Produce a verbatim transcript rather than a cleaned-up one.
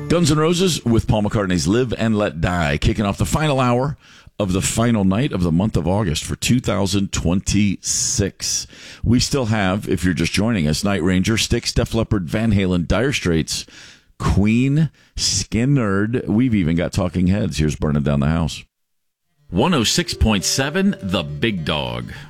Guns N' Roses with Paul McCartney's Live and Let Die, kicking off the final hour of the final night of the month of August for two thousand twenty-six. We still have, if you're just joining us, Night Ranger, Styx, Def Leppard, Van Halen, Dire Straits, Queen, Skynyrd. We've even got Talking Heads. Here's Burning Down the House. one oh six point seven, The Big Dog.